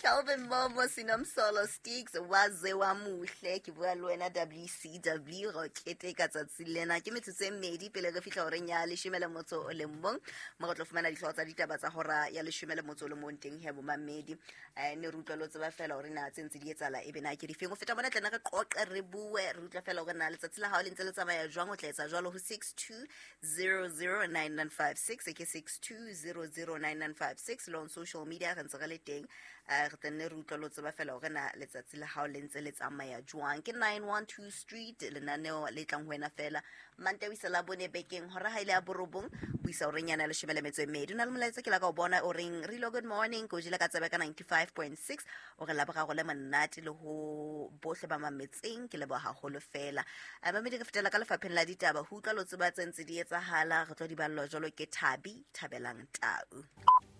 Calvin Momo sinomsolo sticks waze wa muhle ke bua le wena WCW go keteka tsatsi lena ke metsotso e mmedi pele re fitla gore nya le shimela motso o le mmong mo go tlo fumana ditlhogo tsa ditaba tsa hora ya le shimela motso le mong teng he bo mamedi ne re utlwa lo tseba fela gore na tsentse di etsala e bena ke di feng go feta bona tlena re qoqa re bue re utlwa fela gore na letsatsi la hao le ntse le tsamaya jwang o tla etsa jwalo ho 62009956 ke 62009956 lo on social media re ntse re le teng re tenne re utlwa lo tseba fela gore na letsatsi la hao le ntse le tsamaya jwang ke 912 street lenaneo le tlang wena fela mante wisa la bone bekeng hora ha ile a borobong buisa o renyana le shebele metso e medi na le molaetsa ke la ka o bona o reng re lo good morning go jila ka tsebe ka 95.6 o re la boga go le monate le ho bohle ba mametseng ke le bo haholo fela mamedi re fetela ka lefapheng la ditaba ho utlwa lo tseba tsentse di etsahala re tlo di ballo jolo ke Thabi Thabelang Tau.